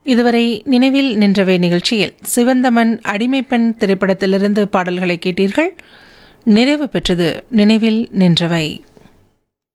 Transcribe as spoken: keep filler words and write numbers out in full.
இதுவரை நினைவில் நின்றவை நிகழ்ச்சியில் சிவந்தமன் அடிமைப்பெண் திரைப்படத்திலிருந்து பாடல்களை கேட்டீர்கள். நிறைவு பெற்றது நினைவில் நின்றவை.